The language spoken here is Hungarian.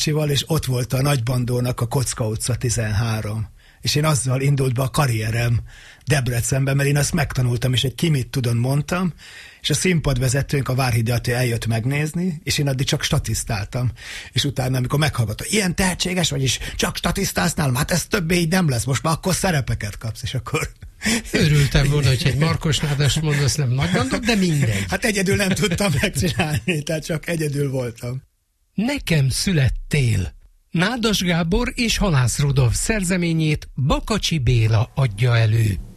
és ott volt a Nagybandónak a Kocka utca 13. És én azzal indult be a karrierem Debrecenben, mert én azt megtanultam, és egy ki mit tudod mondtam, és a színpadvezetőnk, a Várhidi Attila eljött megnézni, és én addig csak statisztáltam. És utána, amikor meghallgatta, ilyen tehetséges vagy, és csak statisztálsz nálam, hát ez többé így nem lesz, most már akkor szerepeket kapsz, és akkor... Örültem volna, hogy egy Markos Nádást mondasz, nem Nagybandót, de mindegy. Hát egyedül nem tudtam megcsinálni, tehát csak egyedül voltam. Nekem születtél. Nádas Gábor és Halász Rudolf szerzeményét Bakacsi Béla adja elő.